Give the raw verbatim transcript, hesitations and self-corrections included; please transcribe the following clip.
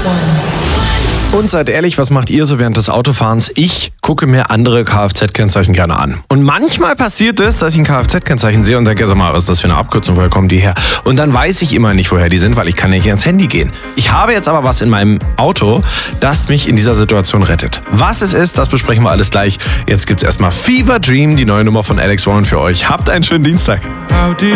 Und seid ehrlich, was macht ihr so während des Autofahrens? Ich gucke mir andere Kfz-Kennzeichen gerne an. Und manchmal passiert es, dass ich ein Kfz-Kennzeichen sehe und denke, sag mal, was ist das für eine Abkürzung, woher kommen die her? Und dann weiß ich immer nicht, woher die sind, weil ich kann nicht ans Handy gehen. Ich habe jetzt aber was in meinem Auto, das mich in dieser Situation rettet. Was es ist, das besprechen wir alles gleich. Jetzt gibt's erstmal Fever Dream, die neue Nummer von Alex Warren für euch. Habt einen schönen Dienstag. How did